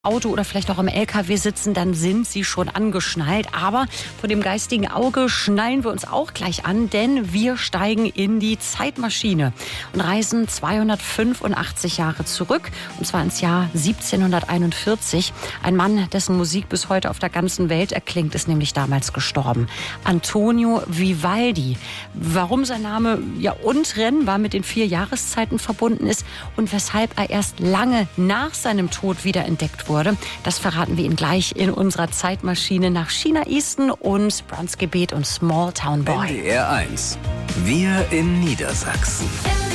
Auto oder vielleicht auch im LKW sitzen, dann sind Sie schon angeschnallt. Aber vor dem geistigen Auge schnallen wir uns auch gleich an, denn wir steigen in die Zeitmaschine und reisen 285 Jahre zurück, und zwar ins Jahr 1741. Ein Mann, dessen Musik bis heute auf der ganzen Welt erklingt, ist nämlich damals gestorben. Antonio Vivaldi. Warum sein Name ja untrennbar mit den 4 Jahreszeiten verbunden ist und weshalb er erst lange nach seinem Tod wiederentdeckt wurde, das verraten wir Ihnen gleich in unserer Zeitmaschine nach China Easton und Bronzegebet und Small Town Boy. NDR 1. Wir in Niedersachsen.